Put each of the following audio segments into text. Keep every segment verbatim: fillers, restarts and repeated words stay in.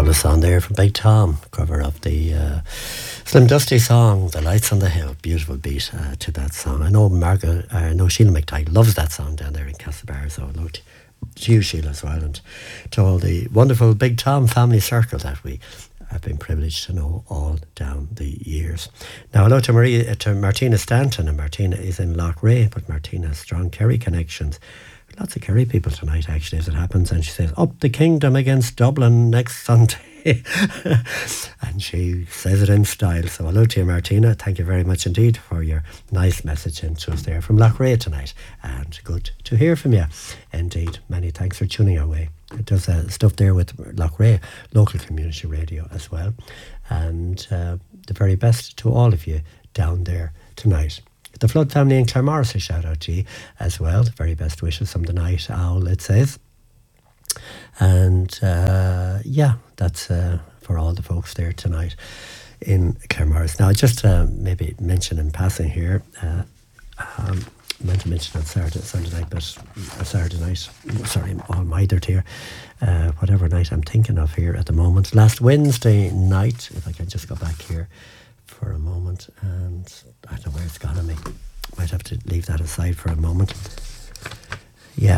Marvellous song there from Big Tom, cover of the uh, Slim Dusty song, The Lights on the Hill. Beautiful beat uh, to that song. I know Margaret, uh, I know Sheila McTighe loves that song down there in Castlebar, so hello to you, Sheila, as well, and to all the wonderful Big Tom family circle that we have been privileged to know all down the years. Now, hello to, Marie, uh, to Martina Stanton, and Martina is in Loughrea, but Martina has strong Kerry connections. Lots of Kerry people tonight, actually, as it happens. And she says, up the Kingdom against Dublin next Sunday. And she says it in style. So hello to you, Martina. Thank you very much indeed for your nice message into us there from Loughrea tonight. And good to hear from you. Indeed, many thanks for tuning our way. It does uh, stuff there with Loughrea, local community radio as well. And uh, the very best to all of you down there tonight. The Flood family in Claremorris, a shout out to you as well. The very best wishes from the night owl, it says. And uh, yeah, that's uh, for all the folks there tonight in Claremorris. Now, just uh, maybe mention in passing here, uh, um, I meant to mention on Saturday, Sunday night, but uh, Saturday night, sorry, I'm all mithered here. Uh, whatever night I'm thinking of here at the moment. Last Wednesday night, if I can just go back here for a moment, and I don't know where it's gone on me. Might have to leave that aside for a moment. Yeah.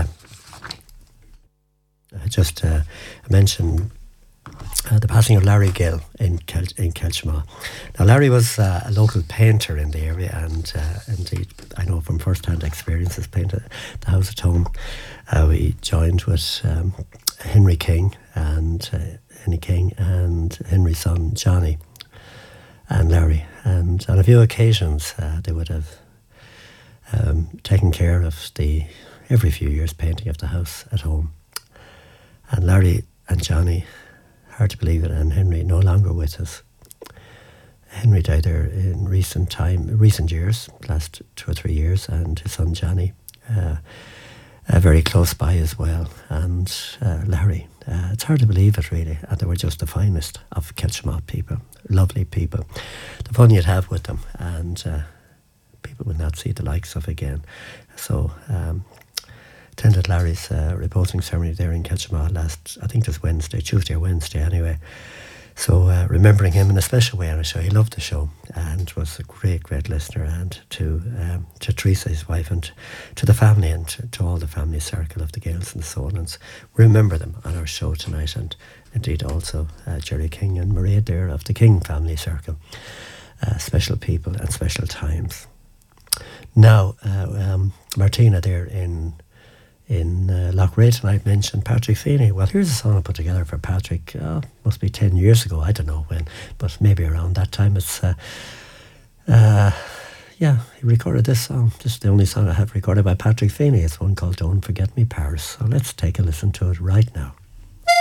I just uh, mentioned uh, the passing of Larry Gill in Kel- in Kelchma. Now, Larry was uh, a local painter in the area, and uh, indeed, I know from first-hand experiences, painted the house at home. Uh, we joined with um, Henry King and uh, Henry King and Henry's son Johnny and Larry, and on a few occasions uh, they would have um, taken care of the every few years painting of the house at home. And Larry and Johnny, hard to believe it, and Henry no longer with us. Henry died there in recent time, recent years, last two or three years, and his son Johnny, uh, uh, very close by as well, and uh, Larry. Uh, it's hard to believe it, really, and they were just the finest of Kelchma people, lovely people. The fun you'd have with them, and uh, people would not see the likes of again. So, um, attended Larry's uh, reposing ceremony there in Kelchma last, I think it was Wednesday, Tuesday or Wednesday anyway. So uh, remembering him in a special way on the show. He loved the show and was a great, great listener. And to um, to Teresa, his wife, and to the family, and to, to all the family circle of the Gales and the Solons. Remember them on our show tonight, and indeed also uh, Jerry King and Maria there of the King family circle. Uh, special people and special times. Now, uh, um, Martina there in in uh, Loughrea tonight mentioned Patrick Feeney. Well, here's a song I put together for Patrick, uh, must be ten years ago, I don't know when, but maybe around that time. It's, uh, uh, yeah, he recorded this song. This is the only song I have recorded by Patrick Feeney. It's one called Don't Forget Me, Paris. So let's take a listen to it right now.